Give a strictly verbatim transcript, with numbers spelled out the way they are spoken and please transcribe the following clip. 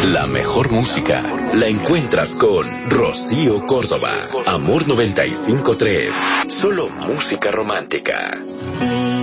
La mejor música la encuentras con Rocío Córdoba. Amor noventa y cinco tres. Solo música romántica.